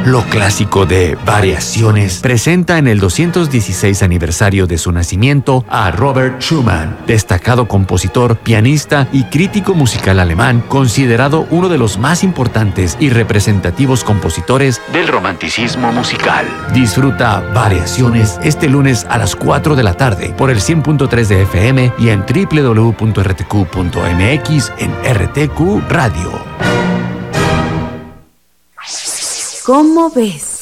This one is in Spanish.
Lo clásico de Variaciones presenta en el 216 aniversario de su nacimiento a Robert Schumann, destacado compositor, pianista y crítico musical alemán, considerado uno de los más importantes y representativos compositores del romanticismo musical. Disfruta Variaciones este lunes a las 4 de la tarde por el 100.3 de FM y en www.rtq.mx en RTQ Radio. ¿Cómo ves?